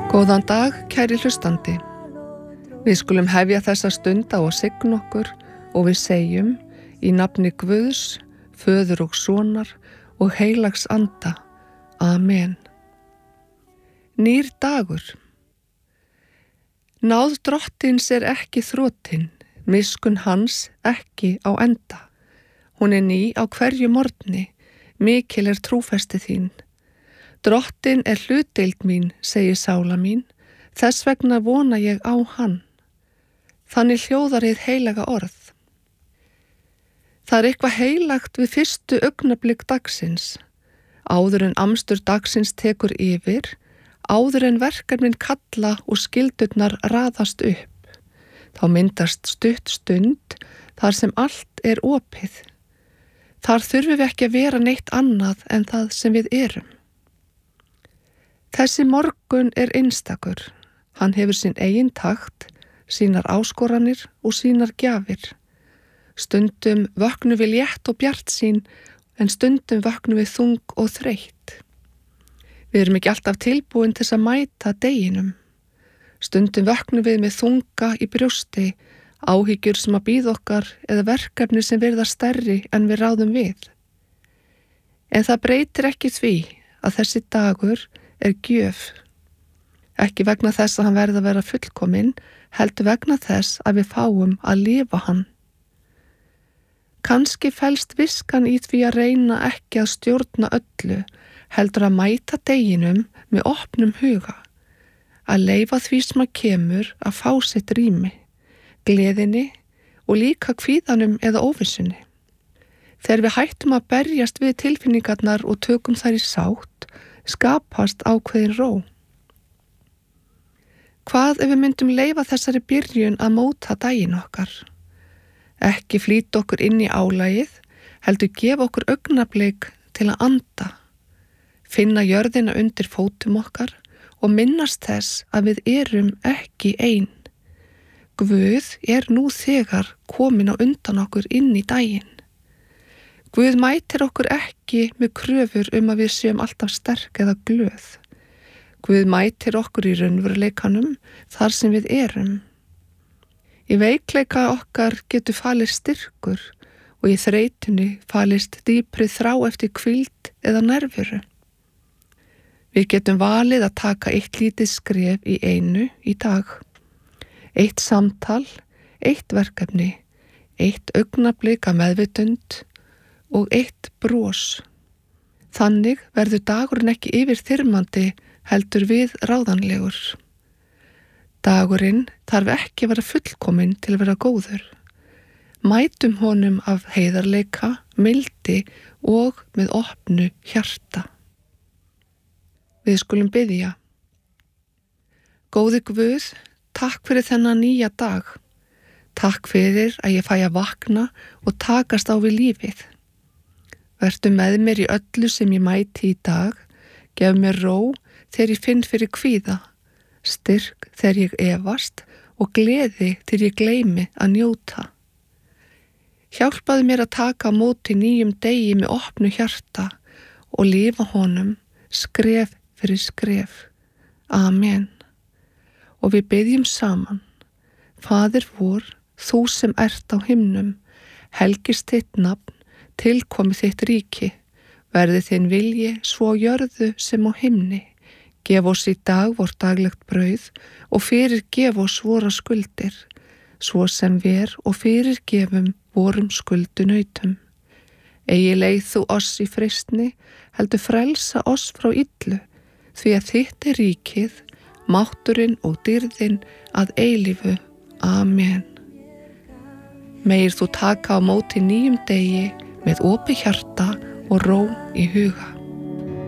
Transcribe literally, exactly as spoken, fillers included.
Góðan dag, kæri hlustandi. Við skulum hefja þessa stund á að signa okkur og við segjum í nafni Guðs, Föður og Sonar og heilags anda. Amen. Nýr dagur. Náð drottins er ekki þrotin, miskunn hans ekki á enda. Hún er ný á hverju morgni, mikil er trúfesti þín. Drottin er hlutdeild mín, segir sála mín, þess vegna vona ég á hann. Þannig hljóðar hið heilaga orð. Það er eitthvað heilagt við fyrstu augnablik dagsins. Áður en amstur dagsins tekur yfir, áður en verkefnin kalla og skyldurnar raðast upp. Þá myndast stutt stund þar sem allt er opið. Þar þurfum við ekki að vera neitt annað en það sem við erum. Þessi morgun er einstakur. Hann hefur sinn eigin takt, sínar áskoranir og sínar gjafir. Stundum vöknum við létt og bjartsýn, en stundum vöknum við þung og þreytt. Við erum ekki alltaf tilbúin til að mæta deginum. Stundum vöknum við með þunga í brjósti, áhyggjur sem að bíða okkar eða verkefni sem verða stærri en við ráðum við. En það breytir ekki því að þessi dagur er gjöf. Ekki vegna þess að hann verði að vera fullkominn, heldur vegna þess að við fáum að lifa hann. Kannski felst viskan í því að reyna ekki að stjórna öllu, heldur að mæta deginum með opnum huga, að leyfa því sem að kemur að fá sitt rými, gleðinni og líka kvíðanum eða óvissunni. Þegar við hættum að berjast við tilfinningarnar og tökum þær í sátt, skapast ákveðin ró. Hvað ef við myndum leyfa þessari byrjun að móta daginn okkar? Ekki flýta okkur inn í álagið, heldur gefa okkur augnablik til að anda, finna jörðina undir fótum okkar og minnast þess að við erum ekki ein. Guð er nú þegar komin á undan okkur inn í daginn. Guð mætir okkur ekki með kröfur um að við séum alltaf sterk eða glöð. Guð mætir okkur í raunveruleikanum þar sem við erum. Í veikleika okkar getur falist styrkur og í þreytunni falist dýpri þrá eftir hvíld eða nærveru. Við getum valið að taka eitt lítið skref í einu í dag. Eitt samtal, eitt verkefni, eitt augnablik af meðvitund og eitt bros. Þannig verður dagurinn ekki yfirþyrmandi, heldur við ráðanlegur. Dagurinn þarf ekki að vera fullkominn til að vera góður. Mætum honum af heiðarleika, mildi og með opnu hjarta. Við skulum biðja. Góði Guð, takk fyrir þennan nýja dag. Takk fyrir að ég fæ að vakna og takast á við lífið. Vertu með mér í öllu sem ég mæti í dag, gef mér ró þegar ég finn fyrir kvíða, styrk þegar ég efast og gleði þegar ég gleymi að njóta. Hjálpaðu mér að taka á móti nýjum degi með opnu hjarta og lifa honum skref fyrir skref. Amen. Og við biðjum saman. Faðir vor, þú sem ert á himnum, helgist þitt nafn, tilkomi þitt ríki, verði þinn vilji svo á jörðu sem á himni. Gef oss í dag vort daglegt brauð og fyrirgef oss vora skuldir, svo sem ver og fyrirgefum vorum skuldunautum. Eigi leið þú oss í freistni, heldur frelsa oss frá illu, því að þitt er ríkið, mátturinn og dýrðin að eilífu. Amen. Megir þú taka á móti nýjum degi með opið hjarta og ró í huga.